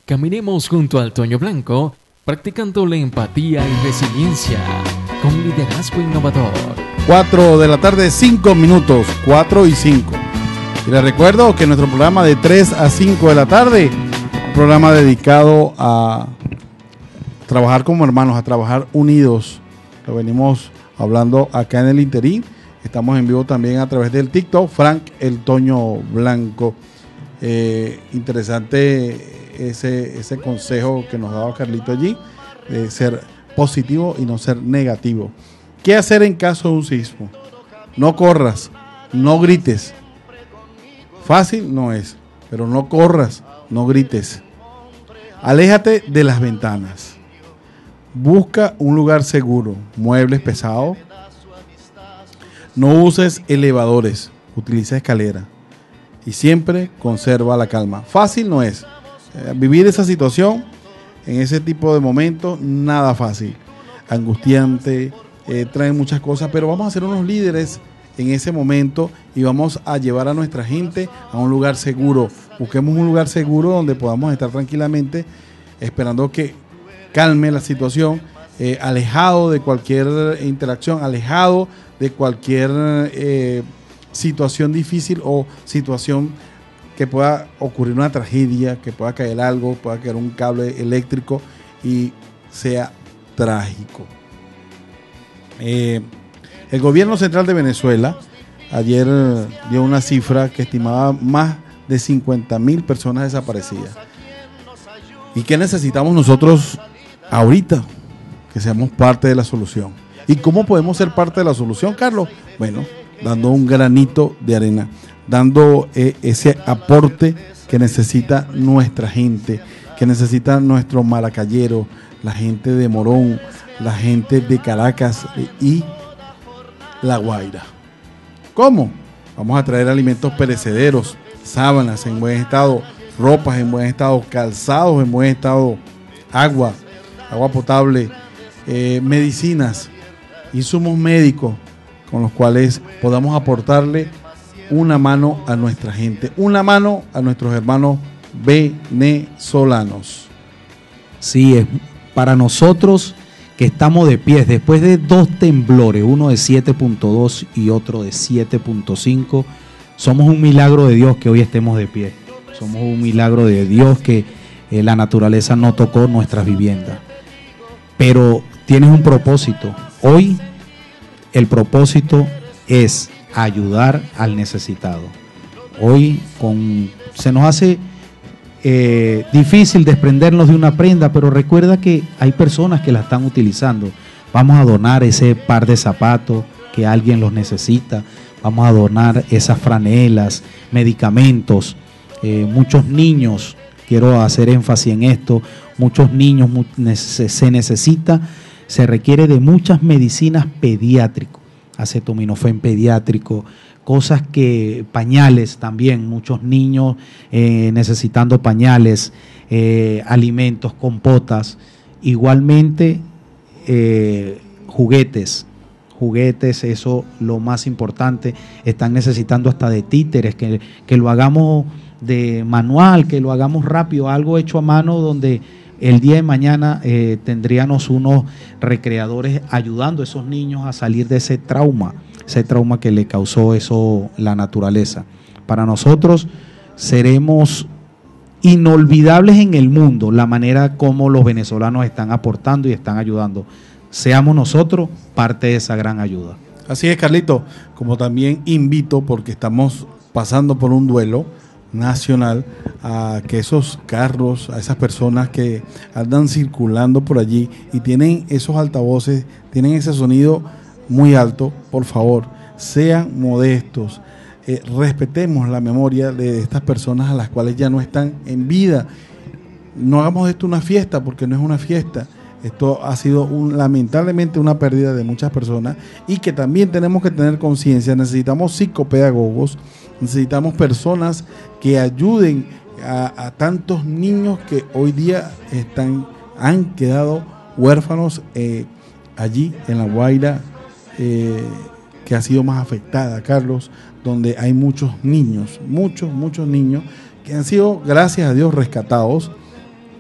Caminemos junto al Toño Blanco, practicando la empatía y resiliencia, con liderazgo innovador. 4 de la tarde, 5 minutos, 4 y 5. Y les recuerdo que nuestro programa de 3 a 5 de la tarde, un programa dedicado a trabajar como hermanos, a trabajar unidos. Lo venimos hablando acá en el interín. Estamos en vivo también a través del TikTok, Frank el Toño Blanco. Interesante ese consejo que nos daba Carlito allí, de ser positivo y no ser negativo. ¿Qué hacer en caso de un sismo? No corras, no grites. Fácil no es, pero no corras, no grites. Aléjate de las ventanas. Busca un lugar seguro, muebles pesados. No uses elevadores, utiliza escalera. Y siempre conserva la calma. Fácil no es. Vivir esa situación, en ese tipo de momentos, nada fácil. Angustiante, trae muchas cosas, pero vamos a ser unos líderes en ese momento y vamos a llevar a nuestra gente a un lugar seguro. Busquemos un lugar seguro donde podamos estar tranquilamente, esperando que calme la situación, alejado de cualquier interacción, alejado de cualquier situación difícil o situación que pueda ocurrir una tragedia, que pueda caer algo, pueda caer un cable eléctrico y sea trágico. El gobierno central de Venezuela ayer dio una cifra que estimaba más de 50,000 personas desaparecidas. ¿Y qué necesitamos nosotros ahorita? Que seamos parte de la solución. ¿Y cómo podemos ser parte de la solución, Carlos? Bueno, dando un granito de arena, dando ese aporte que necesita nuestra gente, que necesita nuestro Maracayero, la gente de Morón, la gente de Caracas y La Guaira. ¿Cómo? Vamos a traer alimentos perecederos, sábanas en buen estado, ropas en buen estado, calzados en buen estado, agua potable, medicinas, insumos médicos con los cuales podamos aportarle una mano a nuestra gente, una mano a nuestros hermanos venezolanos. Sí, es para nosotros que estamos de pie, después de 2 temblores, uno de 7.2 y otro de 7.5, somos un milagro de Dios que hoy estemos de pie. Somos un milagro de Dios que la naturaleza no tocó nuestras viviendas. Pero tienes un propósito. Hoy el propósito es ayudar al necesitado. Hoy se nos hace difícil desprendernos de una prenda, pero recuerda que hay personas que la están utilizando. Vamos a donar ese par de zapatos que alguien los necesita. Vamos a donar esas franelas, medicamentos. Muchos niños, quiero hacer énfasis en esto, muchos niños se requiere de muchas medicinas pediátricas, acetaminofén pediátrico, cosas que, pañales también, muchos niños necesitando pañales, alimentos, compotas, igualmente juguetes, eso lo más importante, están necesitando hasta de títeres, que lo hagamos de manual, que lo hagamos rápido, algo hecho a mano donde el día de mañana tendríamos unos recreadores ayudando a esos niños a salir de ese trauma que le causó eso la naturaleza. Para nosotros seremos inolvidables en el mundo la manera como los venezolanos están aportando y están ayudando. Seamos nosotros parte de esa gran ayuda. Así es, Carlito, como también invito, porque estamos pasando por un duelo nacional, a que esos carros, a esas personas que andan circulando por allí y tienen esos altavoces, tienen ese sonido muy alto, por favor, sean modestos, respetemos la memoria de estas personas a las cuales ya no están en vida. No hagamos de esto una fiesta, porque no es una fiesta. Esto ha sido lamentablemente una pérdida de muchas personas, y que también tenemos que tener conciencia. Necesitamos psicopedagogos, necesitamos personas que ayuden a tantos niños que hoy día han quedado huérfanos allí en La Guaira, que ha sido más afectada, Carlos, donde hay muchos niños que han sido, gracias a Dios, rescatados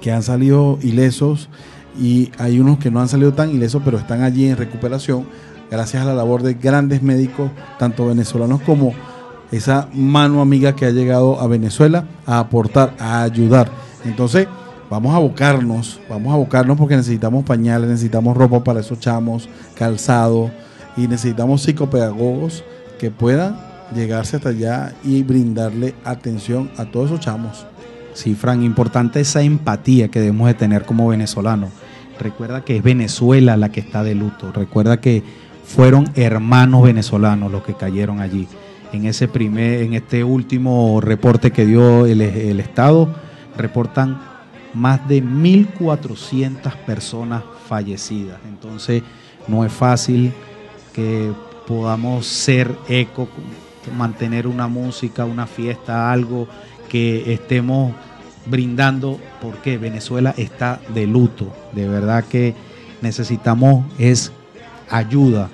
que han salido ilesos y hay unos que no han salido tan ilesos, pero están allí en recuperación gracias a la labor de grandes médicos, tanto venezolanos como esa mano amiga que ha llegado a Venezuela a aportar, a ayudar. Entonces, vamos a abocarnos porque necesitamos pañales, necesitamos ropa para esos chamos, calzado, y necesitamos psicopedagogos que puedan llegarse hasta allá y brindarle atención a todos esos chamos. Sí, Fran, importante esa empatía que debemos de tener como venezolanos. Recuerda que es Venezuela la que está de luto. Recuerda que fueron hermanos venezolanos los que cayeron allí. En este último reporte que dio el Estado, reportan más de 1.400 personas fallecidas. Entonces, no es fácil que podamos ser eco, mantener una música, una fiesta, algo que estemos brindando, porque Venezuela está de luto. De verdad que necesitamos es ayuda.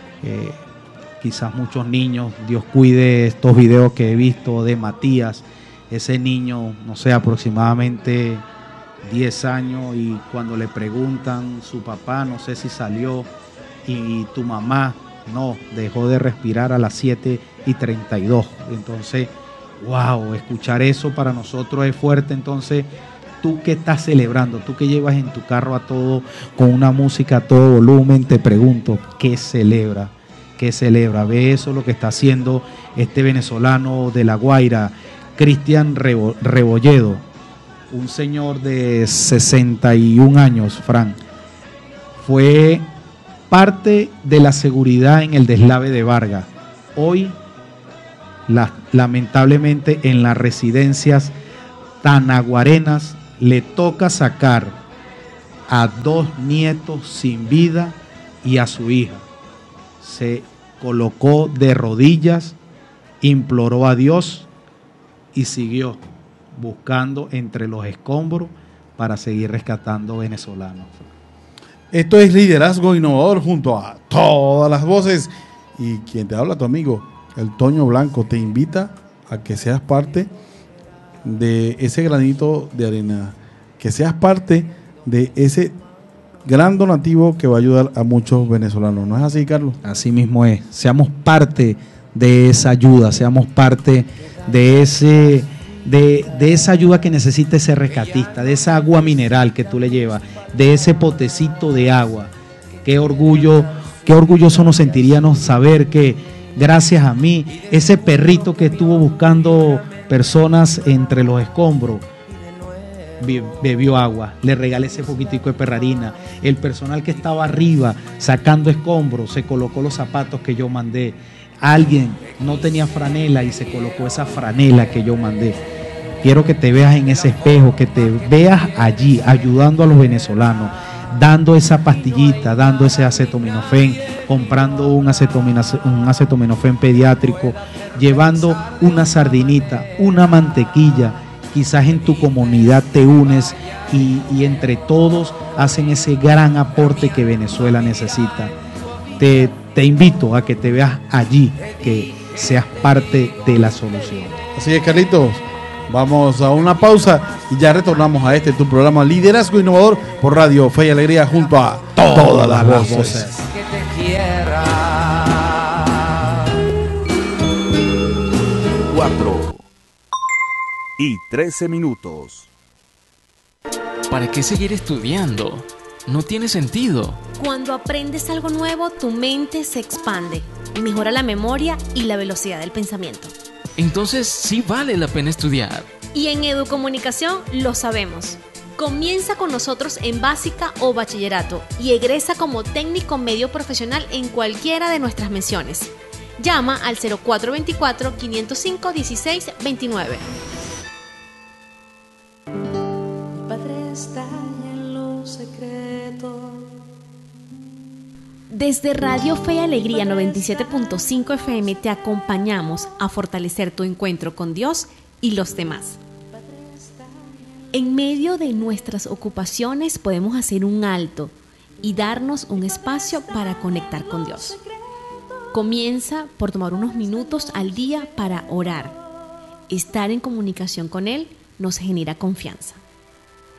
Quizás muchos niños, Dios cuide estos videos que he visto de Matías, ese niño, no sé, aproximadamente 10 años, y cuando le preguntan su papá, no sé si salió, y tu mamá, no, dejó de respirar a las 7:32. Entonces, wow, escuchar eso para nosotros es fuerte. Entonces, tú que estás celebrando, tú que llevas en tu carro a todo, con una música a todo volumen, te pregunto, ¿qué celebra? ¿Qué celebra? Ve eso lo que está haciendo este venezolano de La Guaira, Cristian Rebolledo, un señor de 61 años, Fran. Fue parte de la seguridad en el deslave de Vargas. Hoy, lamentablemente, en las residencias tanaguarenas le toca sacar a 2 nietos sin vida y a su hija. Se colocó de rodillas, imploró a Dios y siguió buscando entre los escombros para seguir rescatando venezolanos. Esto es Liderazgo Innovador junto a todas las voces. Y quien te habla, tu amigo, el Toño Blanco, te invita a que seas parte de ese granito de arena, que seas parte de ese gran donativo que va a ayudar a muchos venezolanos. ¿No es así, Carlos? Así mismo es. Seamos parte de esa ayuda, seamos parte de esa ayuda que necesita ese rescatista, de esa agua mineral que tú le llevas, de ese potecito de agua. Qué orgulloso nos sentiríamos saber que gracias a mí, ese perrito que estuvo buscando personas entre los escombros, bebió agua, le regalé ese poquitico de perrarina. El personal que estaba arriba sacando escombros se colocó los zapatos que yo mandé. Alguien no tenía franela y se colocó esa franela que yo mandé. Quiero que te veas en ese espejo, que te veas allí ayudando a los venezolanos, dando esa pastillita, dando ese acetaminofén, comprando un acetaminofén pediátrico, llevando una sardinita, una mantequilla. Quizás en tu comunidad te unes y entre todos hacen ese gran aporte que Venezuela necesita. Te invito a que te veas allí, que seas parte de la solución. Así es, Carlitos. Vamos a una pausa y ya retornamos a tu programa Liderazgo Innovador por Radio Fe y Alegría junto a todas las voces. Que te quiera. 4:13. ¿Para qué seguir estudiando? No tiene sentido. Cuando aprendes algo nuevo, tu mente se expande, mejora la memoria y la velocidad del pensamiento. Entonces sí vale la pena estudiar. Y en Educomunicación lo sabemos. Comienza con nosotros en básica o bachillerato y egresa como técnico medio profesional en cualquiera de nuestras menciones. Llama al 0424-505-1629. Padre está en los secretos. Desde Radio Fe y Alegría 97.5 FM te acompañamos a fortalecer tu encuentro con Dios y los demás. En medio de nuestras ocupaciones podemos hacer un alto y darnos un espacio para conectar con Dios. Comienza por tomar unos minutos al día para orar. Estar en comunicación con Él nos genera confianza.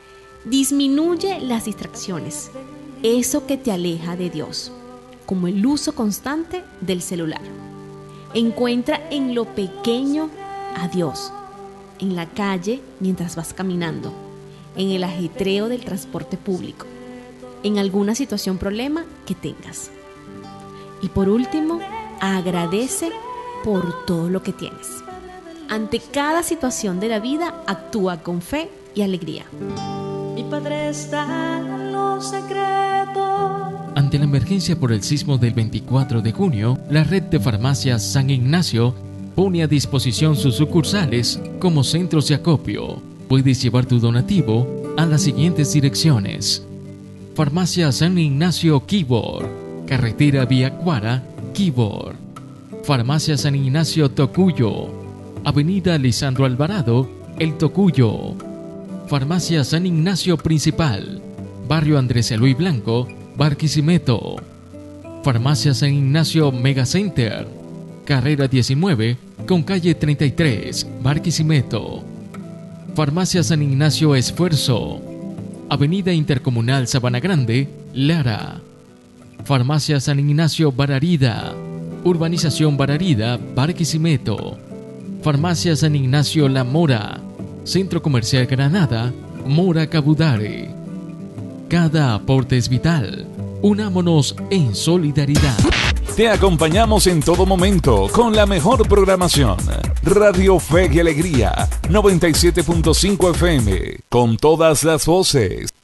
Disminuye las distracciones, eso que te aleja de Dios, como el uso constante del celular. Encuentra en lo pequeño a Dios, en la calle mientras vas caminando, en el ajetreo del transporte público, en alguna situación problema que tengas. Y por último, agradece por todo lo que tienes. Ante cada situación de la vida, actúa con fe y alegría. Mi Padre está en los secretos. Ante la emergencia por el sismo del 24 de junio, la red de farmacias San Ignacio pone a disposición sus sucursales como centros de acopio. Puedes llevar tu donativo a las siguientes direcciones: Farmacia San Ignacio Quibor, Carretera Vía Cuara, Quibor. Farmacia San Ignacio Tocuyo, Avenida Lisandro Alvarado, El Tocuyo. Farmacia San Ignacio Principal, Barrio Andrés Eloy Blanco, Barquisimeto. Farmacia San Ignacio Megacenter, Carrera 19 con calle 33, Barquisimeto. Farmacia San Ignacio Esfuerzo, Avenida Intercomunal Sabana Grande, Lara. Farmacia San Ignacio Bararida, Urbanización Bararida, Barquisimeto. Farmacia San Ignacio La Mora, Centro Comercial Granada, Mora Cabudare. Cada aporte es vital. Unámonos en solidaridad. Te acompañamos en todo momento con la mejor programación. Radio Fe y Alegría, 97.5 FM, con todas las voces.